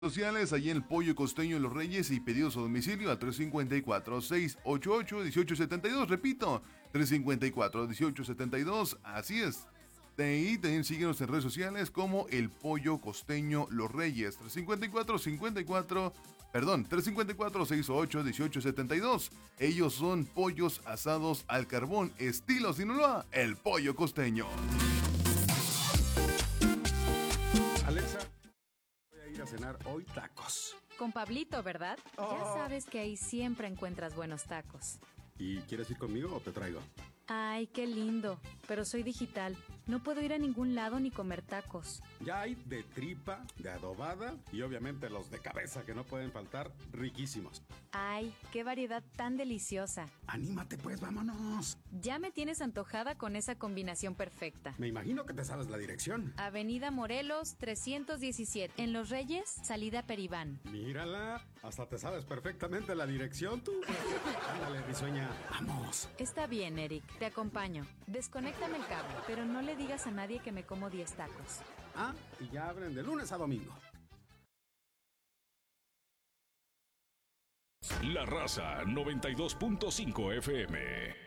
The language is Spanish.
Sociales, allí en el Pollo Costeño de los Reyes y pedidos a domicilio a 354-688-1872. Repito, 354-1872. Así es. De ahí también síguenos en redes sociales como el Pollo Costeño Los Reyes. 354-688-1872. Ellos son pollos asados al carbón, estilo Sinaloa, el Pollo Costeño. Alexa, voy a ir a cenar hoy tacos. Con Pablito, ¿verdad? Ya sabes que ahí siempre encuentras buenos tacos. ¿Y quieres ir conmigo o te traigo? Ay, qué lindo. Pero soy digital. No puedo ir a ningún lado ni comer tacos. Ya hay de tripa, de adobada y obviamente los de cabeza que no pueden faltar, riquísimos. Ay, qué variedad tan deliciosa. Anímate pues, vámonos. Ya me tienes antojada con esa combinación perfecta. Me imagino que te sabes la dirección. Avenida Morelos 317. En Los Reyes, salida Peribán. Mírala, hasta te sabes perfectamente la dirección tú. Ándale, risueña, vamos. Está bien, Eric, te acompaño. Desconéctame el cable, pero no le digas a nadie que me como 10 tacos. Ah, y ya abren de lunes a domingo. La Raza 92.5 FM.